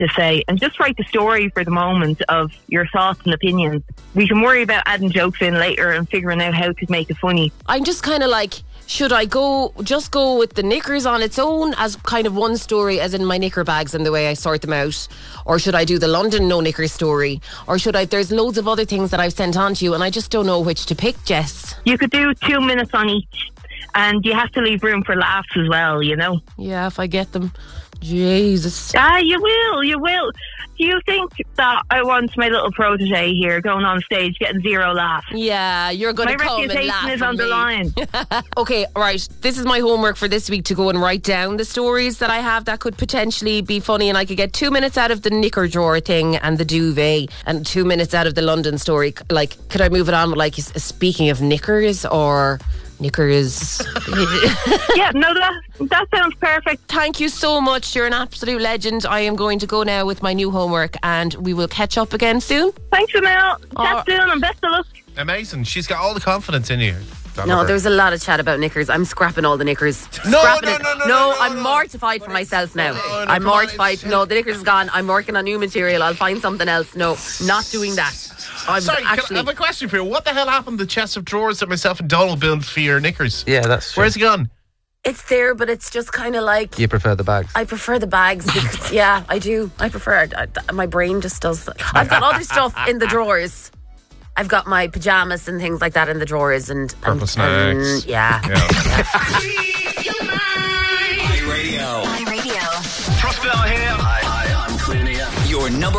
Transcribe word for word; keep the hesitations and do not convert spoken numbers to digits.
to say, and just write the story for the moment of your thoughts and opinions. We can worry about adding jokes in later and figuring out how to make it funny. I'm just kind of like, should I go just go with the knickers on its own as kind of one story, as in my knicker bags and the way I sort them out, or should I do the London no knickers story, or should I? There's loads of other things that I've sent on to you, and I just don't know which to pick, Jess. You could do two minutes on each, and you have to leave room for laughs as well, you know. Yeah, if I get them. Jesus. Ah, you will, you will. Do you think that I want my little protege here going on stage getting zero laughs? Yeah, you're going to come and laugh. My reputation is at on me. the line. Okay, right. This is my homework for this week, to go and write down the stories that I have that could potentially be funny, and I could get two minutes out of the knicker drawer thing and the duvet, and two minutes out of the London story. Like, could I move it on with, like, speaking of knickers, or... knickers. Yeah, no, that that sounds perfect. Thank you so much. You're an absolute legend. I am going to go now with my new homework, and we will catch up again soon. Thanks, Emil. Oh. Chat soon, and best of luck. Amazing. She's got all the confidence in you. No, there's a lot of chat about knickers. I'm scrapping all the knickers. No, Scrapping no, it. no, no, no, no, I'm no. mortified for myself now. No, no, I'm come on, mortified. it's- No, the knickers is gone. I'm working on new material. I'll find something else. No, not doing that. I'm Sorry, actually. can I have a question for you? What the hell happened to the chest of drawers that myself and Donald built for your knickers? Yeah, that's true. Where's it gone? It's there, but it's just kind of like. You prefer the bags? I prefer the bags. Because, yeah, I do. I prefer it. I, th- my brain just does. I've got other stuff in the drawers. I've got my pajamas and things like that in the drawers, and Purple and, snacks. and yeah. Yeah. iRadio. iRadio. Crossbell here. Hi, hi, I'm Queenie. Your number